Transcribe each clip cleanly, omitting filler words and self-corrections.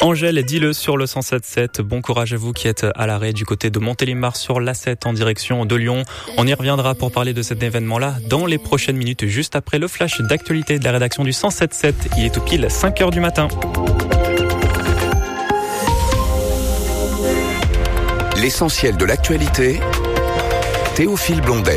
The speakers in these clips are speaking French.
Angèle, dis-le sur le 107.7. Bon courage à vous qui êtes à l'arrêt du côté de Montélimar sur l'A7 en direction de Lyon. On y reviendra pour parler de cet événement-là dans les prochaines minutes, juste après le flash d'actualité de la rédaction du 107.7. Il est tout pile 5h du matin. L'essentiel de l'actualité, Théophile Blondet.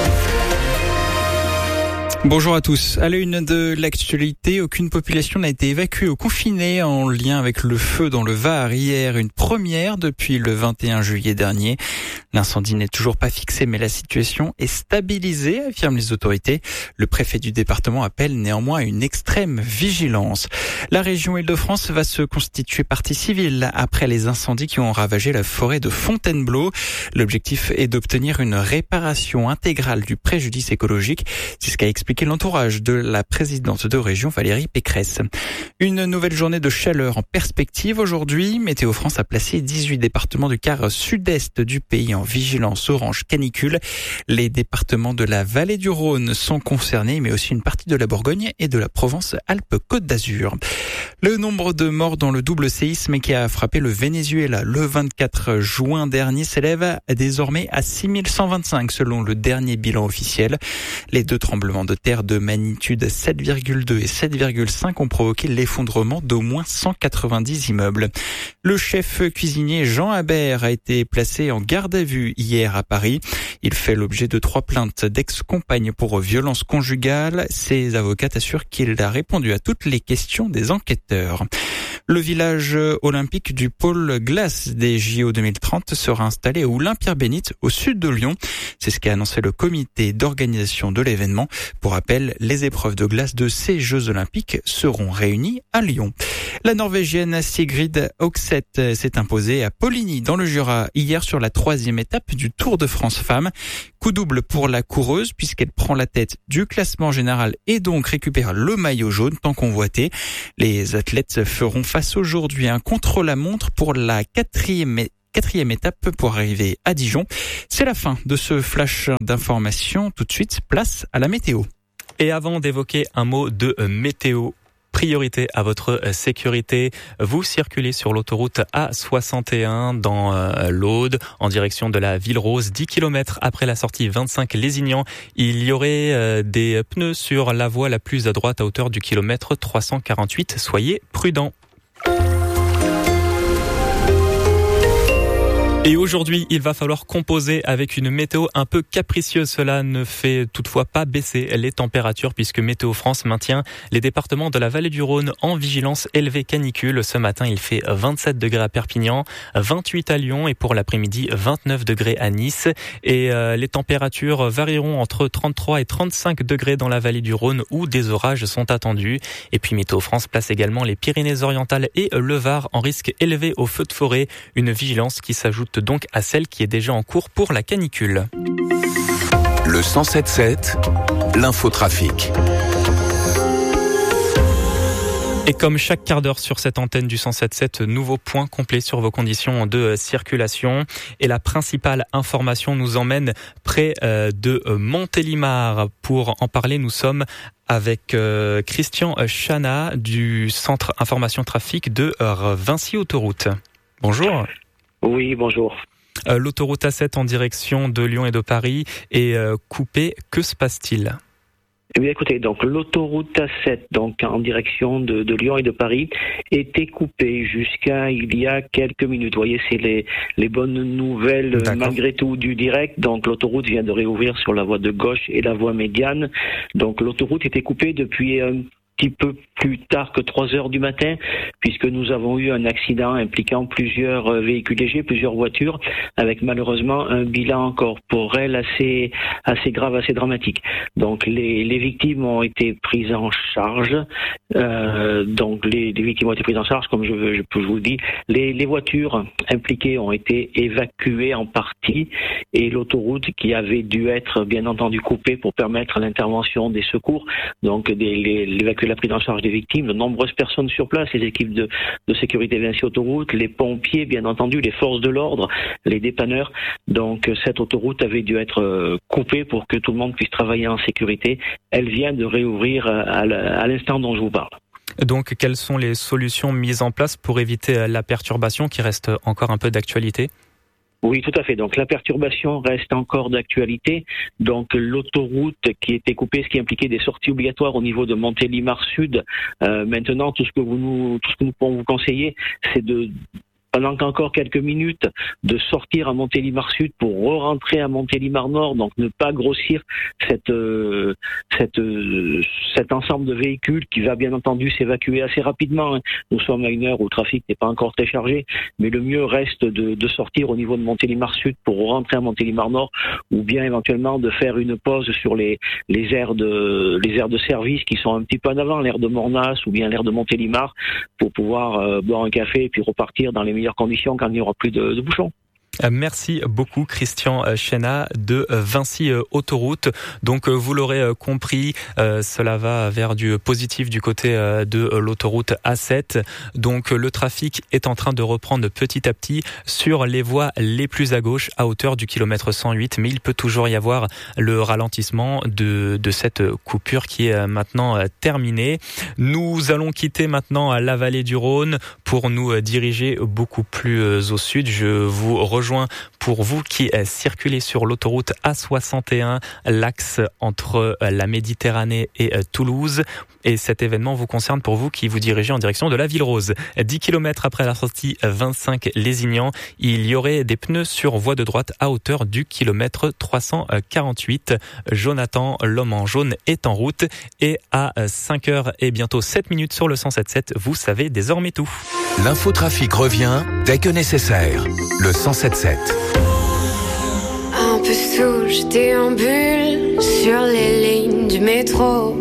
Bonjour à tous. À la une de l'actualité, aucune population n'a été évacuée ou confinée en lien avec le feu dans le Var hier, une première depuis le 21 juillet dernier. L'incendie n'est toujours pas fixé, mais la situation est stabilisée, affirment les autorités. Le préfet du département appelle néanmoins à une extrême vigilance. La région Île-de-France va se constituer partie civile après les incendies qui ont ravagé la forêt de Fontainebleau. L'objectif est d'obtenir une réparation intégrale du préjudice écologique. C'est ce qu'a expliqué l'entourage de la présidente de région Valérie Pécresse. Une nouvelle journée de chaleur en perspective aujourd'hui. Météo France a placé 18 départements du quart sud-est du pays en vigilance orange canicule. Les départements de la vallée du Rhône sont concernés, mais aussi une partie de la Bourgogne et de la Provence-Alpes-Côte d'Azur. Le nombre de morts dans le double séisme qui a frappé le Venezuela le 24 juin dernier s'élève désormais à 6125 selon le dernier bilan officiel. Les deux tremblements de terre de magnitude 7,2 et 7,5 ont provoqué l'effondrement d'au moins 190 immeubles. Le chef cuisinier Jean Habert a été placé en garde à vue hier à Paris. Il fait l'objet de 3 plaintes d'ex-compagnes pour violence conjugale. Ses avocats assurent qu'il a répondu à toutes les questions des enquêteurs. Le village olympique du pôle glace des JO 2030 sera installé à Oulin-Pierre-Bénite, au sud de Lyon. C'est ce qu'a annoncé le comité d'organisation de l'événement. Pour rappel, les épreuves de glace de ces Jeux olympiques seront réunies à Lyon. La Norvégienne Sigrid Høgseth s'est imposée à Poligny dans le Jura hier sur la 3e étape du Tour de France Femmes. Coup double pour la coureuse puisqu'elle prend la tête du classement général et donc récupère le maillot jaune tant convoité. Les athlètes feront face aujourd'hui à un contre-la-montre pour la quatrième étape pour arriver à Dijon. C'est la fin de ce flash d'information. Tout de suite, place à la météo. Et avant d'évoquer un mot de météo, priorité à votre sécurité. Vous circulez sur l'autoroute A61 dans l'Aude en direction de la Ville Rose. 10 km après la sortie 25 Lézignan, il y aurait des pneus sur la voie la plus à droite à hauteur du kilomètre 348. Soyez prudents. Et aujourd'hui, il va falloir composer avec une météo un peu capricieuse. Cela ne fait toutefois pas baisser les températures puisque Météo France maintient les départements de la vallée du Rhône en vigilance élevée canicule. Ce matin, il fait 27 degrés à Perpignan, 28 à Lyon et pour l'après-midi, 29 degrés à Nice. Et les températures varieront entre 33 et 35 degrés dans la vallée du Rhône où des orages sont attendus. Et puis Météo France place également les Pyrénées-Orientales et le Var en risque élevé au feu de forêt. Une vigilance qui s'ajoute donc à celle qui est déjà en cours pour la canicule. Le 107.7, l'infotrafic. Et comme chaque quart d'heure sur cette antenne du 107.7, nouveau point complet sur vos conditions de circulation. Et la principale information nous emmène près de Montélimar. Pour en parler, nous sommes avec Christian Chana du Centre Information Trafic de Vinci Autoroute. Bonjour. Oui, bonjour. L'autoroute A7 en direction de Lyon et de Paris est coupée. Que se passe-t-il ? Eh bien, écoutez, donc l'autoroute A7, donc en direction de Lyon et de Paris, était coupée jusqu'à il y a quelques minutes. Vous voyez, c'est les bonnes nouvelles malgré tout du direct. Donc l'autoroute vient de réouvrir sur la voie de gauche et la voie médiane. Donc l'autoroute était coupée depuis un petit peu plus tard que 3 heures du matin, puisque nous avons eu un accident impliquant plusieurs véhicules légers, plusieurs voitures, avec malheureusement un bilan corporel assez grave, assez dramatique. Donc les victimes ont été prises en charge. Donc les victimes ont été prises en charge, comme je vous le dis. Les voitures impliquées ont été évacuées en partie, et l'autoroute qui avait dû être bien entendu coupée pour permettre l'intervention des secours, donc l'évacuation, la prise en charge des victimes, de nombreuses personnes sur place, les équipes de sécurité Vinci Autoroute, les pompiers, bien entendu, les forces de l'ordre, les dépanneurs. Donc cette autoroute avait dû être coupée pour que tout le monde puisse travailler en sécurité. Elle vient de réouvrir à l'instant dont je vous parle. Donc, quelles sont les solutions mises en place pour éviter la perturbation qui reste encore un peu d'actualité ? Oui, tout à fait. Donc la perturbation reste encore d'actualité. Donc l'autoroute qui était coupée, ce qui impliquait des sorties obligatoires au niveau de Montélimar Sud. Maintenant, tout ce que nous pouvons vous conseiller, c'est pendant qu'encore quelques minutes, de sortir à Montélimar Sud pour re-rentrer à Montélimar Nord, donc ne pas grossir cet ensemble de véhicules qui va bien entendu s'évacuer assez rapidement. Nous sommes à une heure où le trafic n'est pas encore très chargé, mais le mieux reste de sortir au niveau de Montélimar Sud pour rentrer à Montélimar Nord, ou bien éventuellement de faire une pause sur les aires de service qui sont un petit peu en avant, l'aire de Mornas ou bien l'aire de Montélimar, pour pouvoir boire un café et puis repartir dans les meilleures conditions quand il n'y aura plus de bouchons. Merci beaucoup Christian Chénat de Vinci Autoroute. Donc vous l'aurez compris, cela va vers du positif du côté de l'autoroute A7. Donc le trafic est en train de reprendre petit à petit sur les voies les plus à gauche à hauteur du kilomètre 108, mais il peut toujours y avoir le ralentissement de cette coupure qui est maintenant terminée. Nous allons quitter maintenant la vallée du Rhône pour nous diriger beaucoup plus au sud. Je vous rejoins pour vous qui circulez sur l'autoroute A61, l'axe entre la Méditerranée et Toulouse. Et cet événement vous concerne pour vous qui vous dirigez en direction de la Ville Rose. 10 km après la sortie 25 Lézignan, il y aurait des pneus sur voie de droite à hauteur du kilomètre 348. Jonathan, l'homme en jaune, est en route. Et à 5h et bientôt 7 minutes sur le 107.7, vous savez désormais tout. L'infotrafic revient dès que nécessaire. Le 107.7. Un peu sous, je déambule sur les lignes du métro.